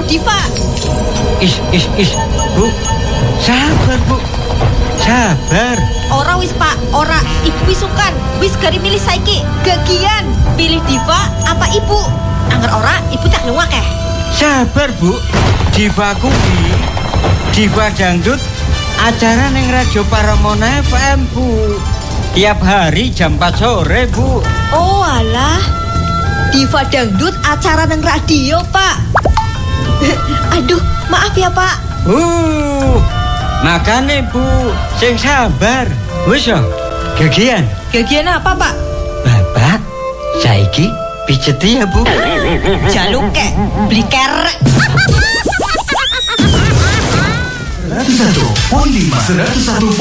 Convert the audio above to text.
Diva. Bu. Sabar, Bu. Sabar. Ora wis Pak, ora. Ibu wis sukan. Wis gari milih saiki. Gagian. Pilih Diva apa Ibu? Angger ora, Ibu tak luwakeh. Sabar, Bu. Diva kuwi. Diva dangdut acara ning Radio Paramona FM, Bu. Tiap hari jam 4 sore, Bu. Oh alah. Diva dangdut acara nang radio, Pak. Aduh, maaf ya, Pak. Makane, Bu, sing sabar. Wis yo, gagian. Gagian apa, Pak? Bapak, saiki pijeti ya, Bu. Jaluk kek, beli kerek. 101.5